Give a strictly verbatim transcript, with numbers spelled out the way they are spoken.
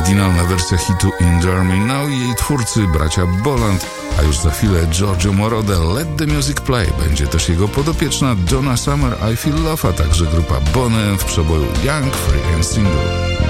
Oryginalna wersja hitu Endure Me Now i jej twórcy bracia Boland, a już za chwilę Giorgio Moroder, Let the Music Play. Będzie też jego podopieczna Donna Summer, I Feel Love, a także grupa Bonham w przeboju Young, Free and Single.